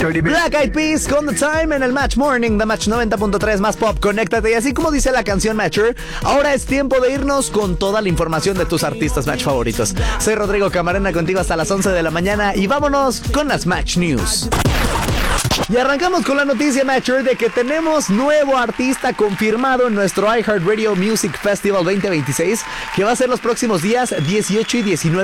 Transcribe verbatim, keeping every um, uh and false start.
Black Eyed Peas con The Time en el Match Morning de Match noventa punto tres más pop. Conéctate. Y así como dice la canción Matcher, ahora es tiempo de irnos con toda la información de tus artistas Match favoritos. Soy Rodrigo Camarena, contigo hasta las once de la mañana y vámonos con las Match News. Y arrancamos con la noticia, Matcher, de que tenemos nuevo artista confirmado en nuestro iHeartRadio Music Festival veinte veintiséis, que va a ser los próximos días dieciocho y diecinueve